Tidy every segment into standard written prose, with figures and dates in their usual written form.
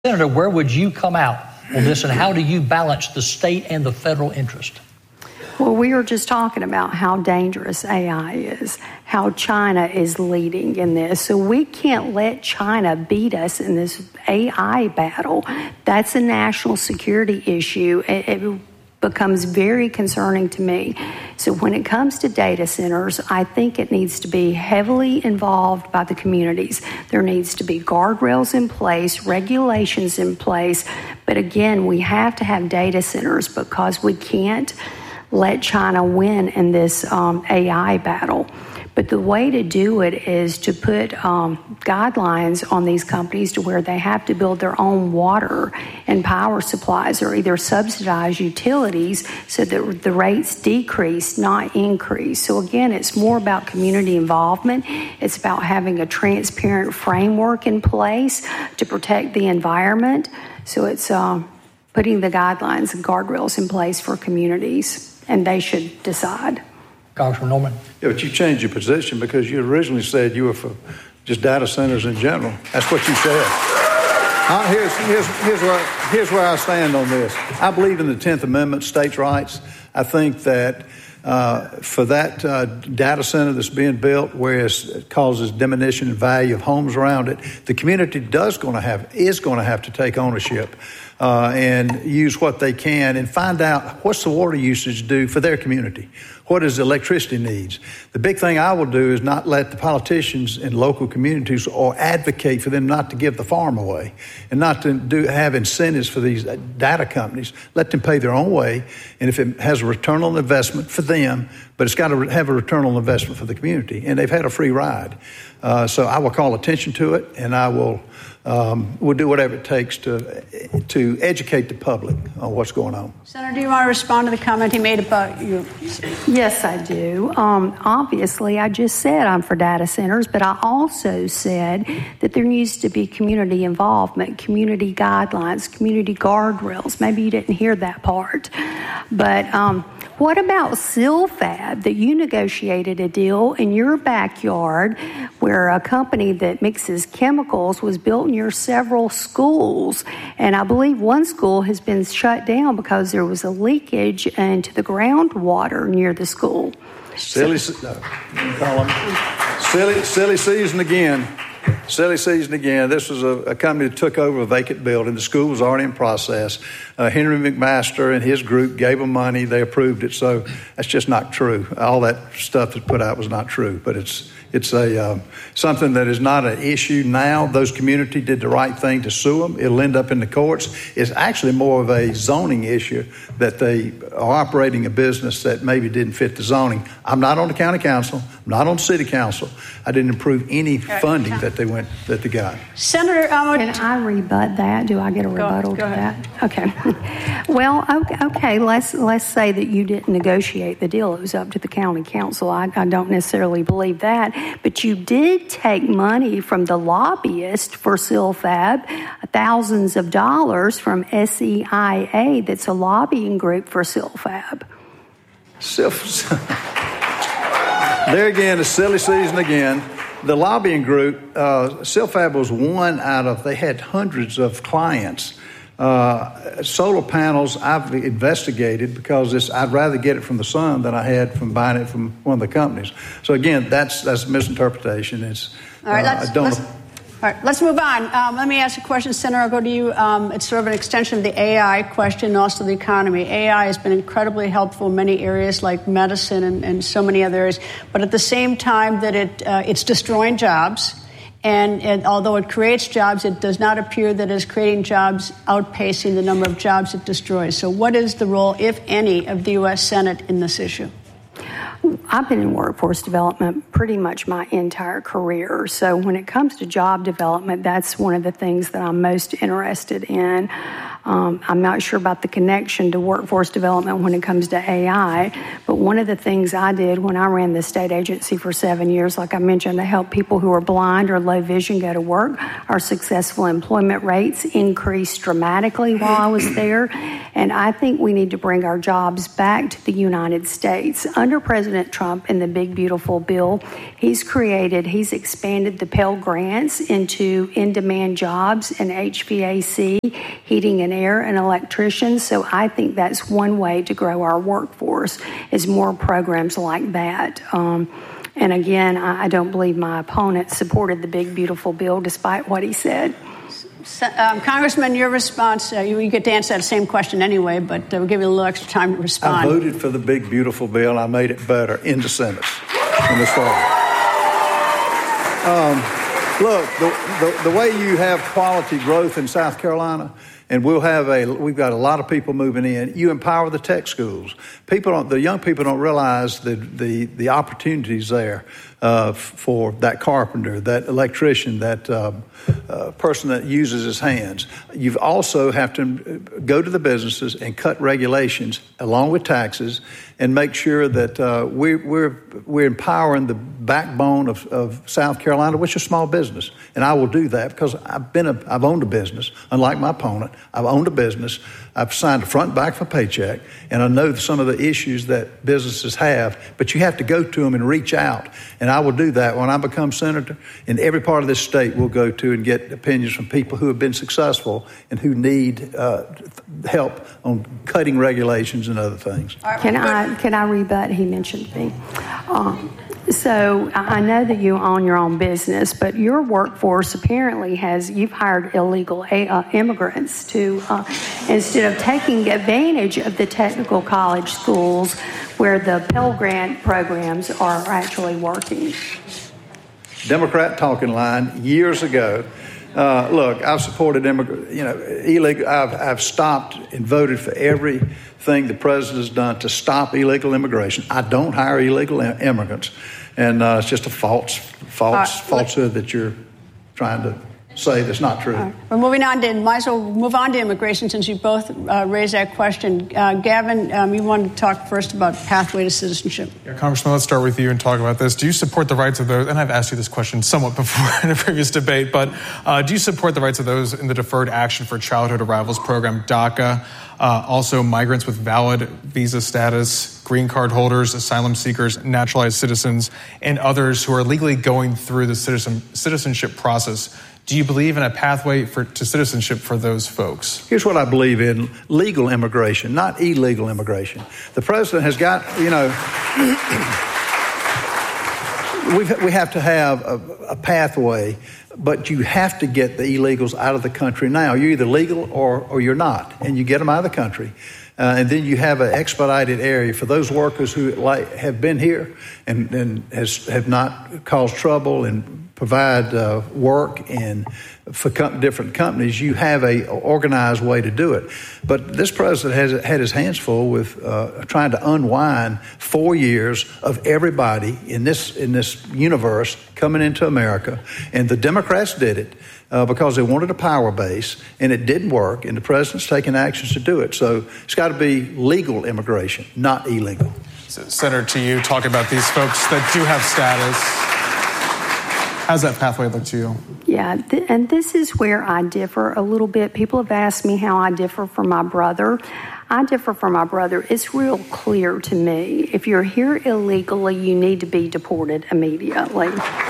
Senator, where would you come out on this, and how do you balance the state and the federal interest? Well, we were just talking about how dangerous AI is, how China is leading in this. So we can't let China beat us in this AI battle. That's a national security issue. It becomes very concerning to me. So when it comes to data centers, I think it needs to be heavily involved by the communities. There needs to be guardrails in place, regulations in place. But again, we have to have data centers because we can't let China win in this AI battle. But the way to do it is to put guidelines on these companies to where they have to build their own water and power supplies, or either subsidize utilities so that the rates decrease, not increase. So again, it's more about community involvement. It's about having a transparent framework in place to protect the environment. So it's putting the guidelines and guardrails in place for communities, and they should decide. Congressman Norman. Yeah, but you changed your position because you originally said you were for just data centers in general. That's what you said. Here's where I stand on this. I believe in the 10th Amendment, states' rights. I think that for that data center that's being built, where it causes diminution in value of homes around it, the community is going to have to take ownership and use what they can and find out what's the water usage do for their community. What is the electricity needs? The big thing I will do is not let the politicians in local communities or advocate for them not to give the farm away and not to have incentives for these data companies. Let them pay their own way, and if it has a return on investment for them, but it's got to have a return on investment for the community, and they've had a free ride. So I will call attention to it, and I will we'll do whatever it takes to educate the public on what's going on. Senator, do you want to respond to the comment he made about you? Yes, I do. Obviously, I just said I'm for data centers, but I also said that there needs to be community involvement, community guidelines, community guardrails. Maybe you didn't hear that part. But what about Silfab, that you negotiated a deal in your backyard where a company that mixes chemicals was built near several schools? And I believe one school has been shut down because there was a leakage into the groundwater near the school. Silly season again. Silly season again. This was a company that took over a vacant building. The school was already in process. Henry McMaster and his group gave them money. They approved it. So that's just not true. All that stuff that's put out was not true. But it's something that is not an issue now. Those community did the right thing to sue them. It'll end up in the courts. It's actually more of a zoning issue that they are operating a business that maybe didn't fit the zoning. I'm not on the county council. I'm not on city council. I didn't approve any funding that they got. Senator, can I rebut that? Do I get a rebuttal to that? Okay. Well, okay. Let's say that you didn't negotiate the deal. It was up to the county council. I don't necessarily believe that. But you did take money from the lobbyist for Silfab, thousands of dollars from SEIA, that's a lobbying group for Silfab. There again, a silly season again. The lobbying group, Silfab was one out of, they had hundreds of clients. Solar panels I've investigated because I'd rather get it from the sun than I had from buying it from one of the companies. So again, that's a misinterpretation. All right, let's move on. Let me ask a question, Senator. I'll go to you. It's sort of an extension of the AI question and also the economy. AI has been incredibly helpful in many areas like medicine and so many other areas. But at the same time that it's destroying jobs, and although it creates jobs, it does not appear that it's creating jobs outpacing the number of jobs it destroys. So what is the role, if any, of the U.S. Senate in this issue? I've been in workforce development pretty much my entire career. So when it comes to job development, that's one of the things that I'm most interested in. I'm not sure about the connection to workforce development when it comes to AI, but one of the things I did when I ran the state agency for 7 years, like I mentioned, to help people who are blind or low vision go to work. Our successful employment rates increased dramatically while I was there, and I think we need to bring our jobs back to the United States. Under President Trump in the Big Beautiful Bill. He's expanded the Pell Grants into in-demand jobs in HVAC, heating and air, and electricians. So I think that's one way to grow our workforce, is more programs like that. And again, I don't believe my opponent supported the Big Beautiful Bill, despite what he said. Congressman, your response, you get to answer that same question anyway, but we'll give you a little extra time to respond. I voted for the Big Beautiful Bill. I made it better in the Senate. Look, the way you have quality growth in South Carolina, and we've got a lot of people moving in. You empower the tech schools. The young people don't realize the opportunities there for that carpenter, that electrician, that person that uses his hands. You also have to go to the businesses and cut regulations along with taxes, and make sure that we're empowering the backbone of South Carolina, which is small business. And I will do that because I've owned a business, unlike my opponent. I've owned a business. I've signed a front and back for a paycheck, and I know some of the issues that businesses have, but you have to go to them and reach out. And I will do that when I become senator. In every part of this state, we'll go to and get opinions from people who have been successful and who need help on cutting regulations and other things. Can I rebut? He mentioned me. So I know that you own your own business, but your workforce apparently you've hired illegal immigrants to, instead of taking advantage of the technical college schools where the Pell Grant programs are actually working. Democrat talking line years ago. Look, I've supported illegal. I've stopped and voted for everything the president has done to stop illegal immigration. I don't hire illegal immigrants, and it's just a falsehood that you're trying to say that's not true. We're moving on might as well move on to immigration since you both raised that question. Gavin, you wanted to talk first about pathway to citizenship. Yeah, Congressman, let's start with you and talk about this. Do you support the rights of those, and I've asked you this question somewhat before in a previous debate, but do you support the rights of those in the Deferred Action for Childhood Arrivals program, DACA, also migrants with valid visa status, green card holders, asylum seekers, naturalized citizens, and others who are legally going through the citizenship process? Do you believe in a pathway to citizenship for those folks? Here's what I believe in: legal immigration, not illegal immigration. The president has got, we have to have a pathway, but you have to get the illegals out of the country now. You're either legal or you're not, and you get them out of the country. And then you have an expedited area for those workers who have been here and have not caused trouble and provide work and for different companies. You have a organized way to do it. But this president has had his hands full with trying to unwind 4 years of everybody in this universe coming into America. And the Democrats did it because they wanted a power base, and it didn't work, and the president's taking actions to do it. So it's got to be legal immigration, not illegal. So, Senator, to you, talk about these folks that do have status. How's that pathway look to you? Yeah, and this is where I differ a little bit. People have asked me how I differ from my brother. I differ from my brother. It's real clear to me. If you're here illegally, you need to be deported immediately.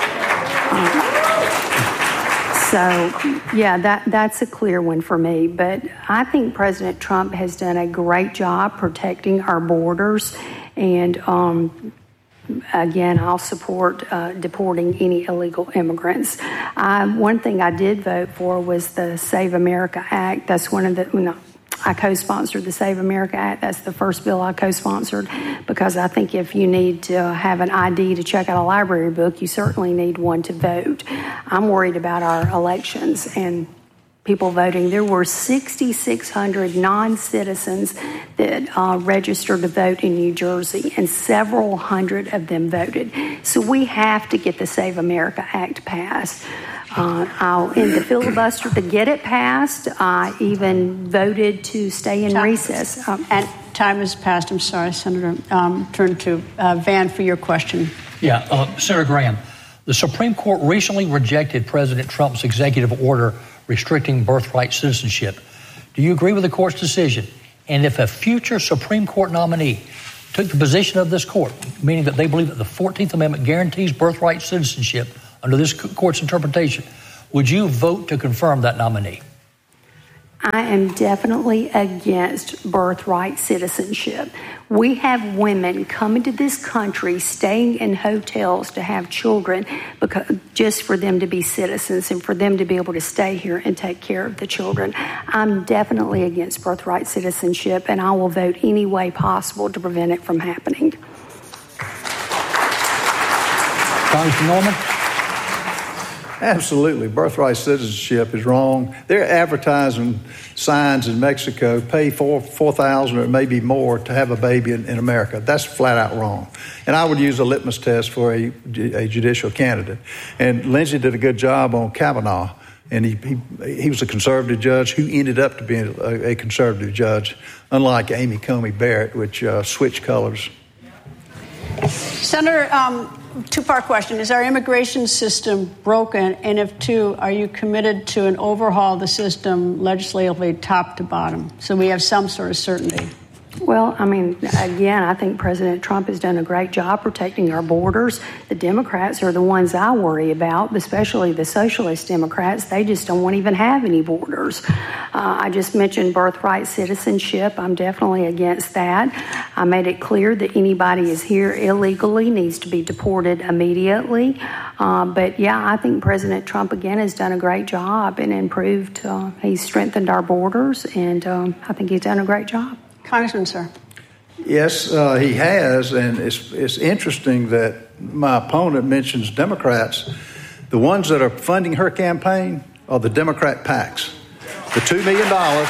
That's a clear one for me. But I think President Trump has done a great job protecting our borders. And again, I'll support deporting any illegal immigrants. One thing I did vote for was the Save America Act. That's one of the, I co-sponsored the Save America Act. That's the first bill I co-sponsored because I think if you need to have an ID to check out a library book, you certainly need one to vote. I'm worried about our elections and people voting. There were 6,600 non-citizens that registered to vote in New Jersey, and several hundred of them voted. So we have to get the Save America Act passed. I'll end the filibuster to get it passed. I even voted to stay in recess. And time has passed. I'm sorry, Senator. Turn to Van for your question. Yeah, Senator Graham, the Supreme Court recently rejected President Trump's executive order restricting birthright citizenship. Do you agree with the court's decision? And if a future Supreme Court nominee took the position of this court, meaning that they believe that the 14th Amendment guarantees birthright citizenship under this court's interpretation, would you vote to confirm that nominee? I am definitely against birthright citizenship. We have women coming to this country, staying in hotels to have children just for them to be citizens and for them to be able to stay here and take care of the children. I'm definitely against birthright citizenship, and I will vote any way possible to prevent it from happening. Congressman Norman? Absolutely. Birthright citizenship is wrong. They're advertising signs in Mexico, pay $4,000 or maybe more to have a baby in America. That's flat out wrong. And I would use a litmus test for a judicial candidate. And Lindsey did a good job on Kavanaugh. And he was a conservative judge who ended up to be a conservative judge, unlike Amy Coney Barrett, which switched colors. Senator, two-part question. Is our immigration system broken? And if two, are you committed to an overhaul of the system legislatively top to bottom so we have some sort of certainty? Well, I mean, again, I think President Trump has done a great job protecting our borders. The Democrats are the ones I worry about, especially the socialist Democrats. They just don't want to even have any borders. I just mentioned birthright citizenship. I'm definitely against that. I made it clear that anybody is here illegally needs to be deported immediately. But yeah, I think President Trump, again, has done a great job and improved. He's strengthened our borders, and I think he's done a great job. Congressman, sir. Yes, he has, and it's interesting that my opponent mentions Democrats. The ones that are funding her campaign are the Democrat PACs. The $2 million,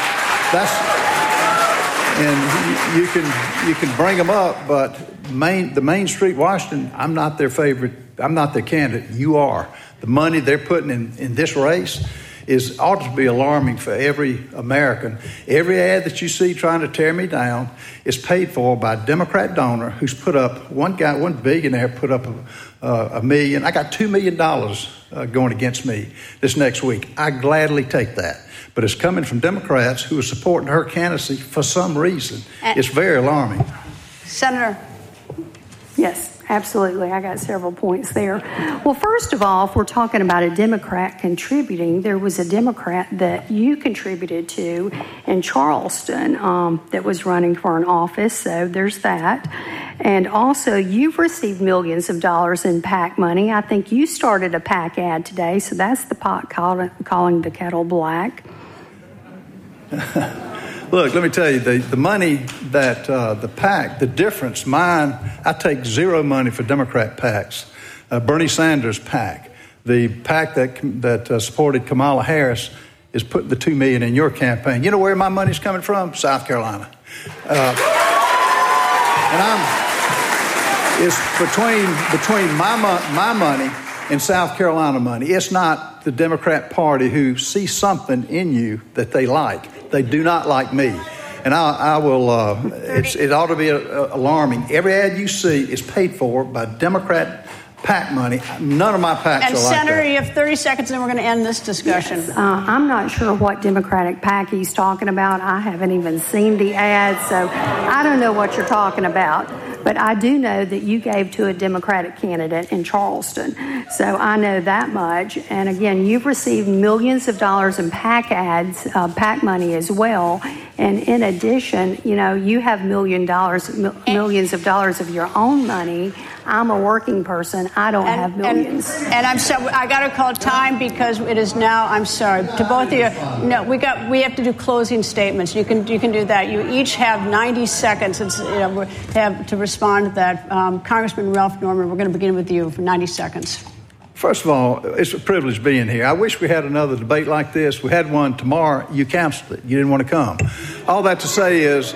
and you can bring them up, but the Main Street Washington, I'm not their favorite. I'm not their candidate. You are. The money they're putting in this race ought to be alarming for every American. Every ad that you see trying to tear me down is paid for by a Democrat donor who's put up, one billionaire put up $1 million. I got $2 million going against me this next week. I gladly take that. But it's coming from Democrats who are supporting her candidacy for some reason. It's very alarming. Senator. Yes, absolutely. I got several points there. Well, first of all, if we're talking about a Democrat contributing, there was a Democrat that you contributed to in Charleston that was running for an office, so there's that. And also, you've received millions of dollars in PAC money. I think you started a PAC ad today, so that's the pot calling the kettle black. Look, let me tell you, the money that the PAC, the difference, mine, I take zero money for Democrat PACs. Bernie Sanders' PAC, the PAC that supported Kamala Harris, is putting the $2 million in your campaign. You know where my money's coming from? South Carolina. It's between my money and South Carolina money. It's not the Democrat Party who sees something in you that they like. They do not like me. And I will, it ought to be alarming. Every ad you see is paid for by Democrat PAC money. None of my PACs are like that. And Senator, you have 30 seconds and we're going to end this discussion. Yes. I'm not sure what Democratic PAC he's talking about. I haven't even seen the ad, so I don't know what you're talking about. But I do know that you gave to a Democratic candidate in Charleston. So I know that much. And again, you've received millions of dollars in PAC ads, PAC money as well. And in addition, you know, you have millions of dollars of your own money. I'm a working person. I don't have millions. And I'm sorry, I got to call time because it is now. I'm sorry to both of you. No, we have to do closing statements. You can do that. You each have 90 seconds to respond to that. Congressman Ralph Norman, we're going to begin with you for 90 seconds. First of all, it's a privilege being here. I wish we had another debate like this. We had one tomorrow. You canceled it. You didn't want to come. All that to say is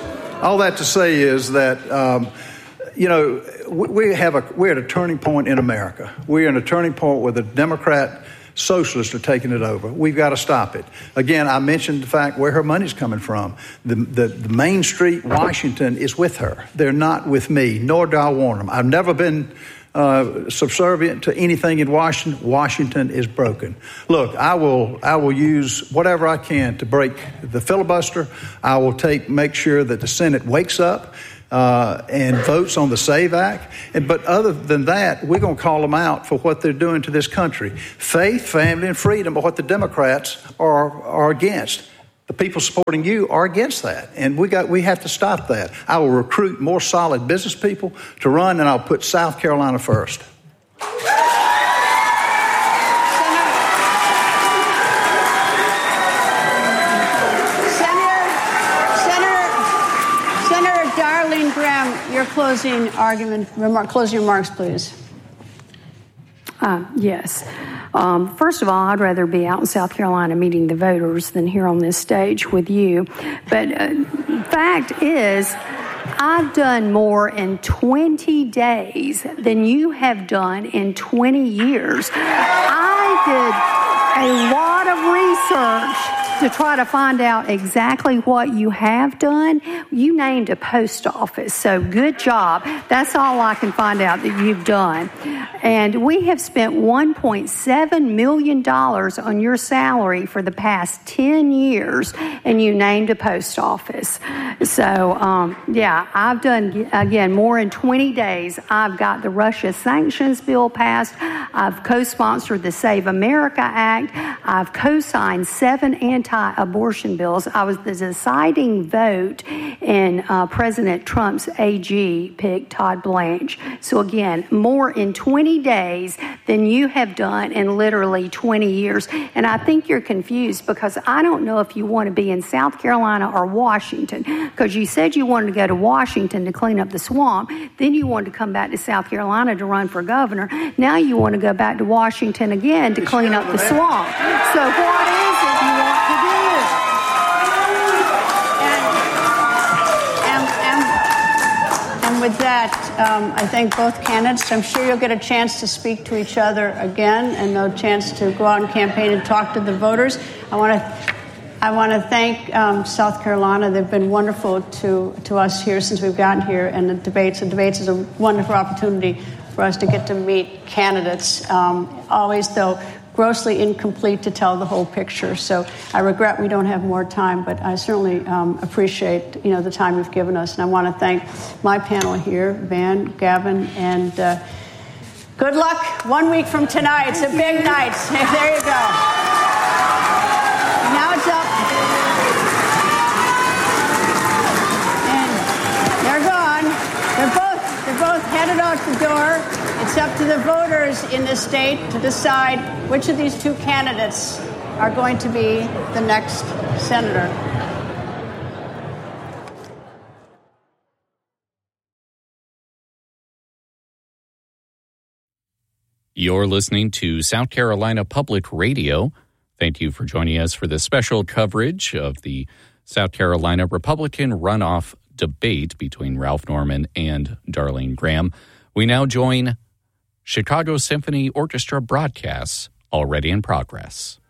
that. You know, we're at a turning point in America. We're in a turning point where the Democrat socialists are taking it over. We've got to stop it. Again, I mentioned the fact where her money's coming from. The Main Street Washington is with her. They're not with me, nor do I want them. I've never been subservient to anything in Washington. Washington is broken. Look, I will use whatever I can to break the filibuster. I will make sure that the Senate wakes up, and votes on the SAVE Act. But other than that, we're going to call them out for what they're doing to this country. Faith, family, and freedom are what the Democrats are against. The people supporting you are against that, and we have to stop that. I will recruit more solid business people to run, and I'll put South Carolina first. Senator Darlene Graham, your closing remarks, please. Yes. First of all, I'd rather be out in South Carolina meeting the voters than here on this stage with you. But fact is, I've done more in 20 days than you have done in 20 years. I did a lot of research to try to find out exactly what you have done. You named a post office, so good job. That's all I can find out that you've done. And we have spent $1.7 million on your salary for the past 10 years, and you named a post office. So, yeah, I've done, again, more in 20 days. I've got the Russia sanctions bill passed. I've co-sponsored the Save America Act. I've co-signed 7 anti-abortion bills. I was the deciding vote in President Trump's AG pick, Todd Blanche. So again, more in 20 days than you have done in literally 20 years. And I think you're confused because I don't know if you want to be in South Carolina or Washington, because you said you wanted to go to Washington to clean up the swamp. Then you wanted to come back to South Carolina to run for governor. Now you want to go back to Washington again to clean up the swamp. So what is it you want to do? And with that, I thank both candidates. I'm sure you'll get a chance to speak to each other again and no chance to go out and campaign and talk to the voters. I want to thank South Carolina. They've been wonderful to us here since we've gotten here, and the debates is a wonderful opportunity for us to get to meet candidates. Always, though, grossly incomplete to tell the whole picture. So I regret we don't have more time, but I certainly appreciate the time you've given us. And I want to thank my panel here, Van, Gavin, and good luck 1 week from tonight. It's a big night. There you go. Now it's up. And they're gone. They're both headed out the door. It's up to the voters in this state to decide which of these two candidates are going to be the next senator. You're listening to South Carolina Public Radio. Thank you for joining us for this special coverage of the South Carolina Republican runoff debate between Ralph Norman and Darlene Graham. We now join Chicago Symphony Orchestra broadcasts already in progress.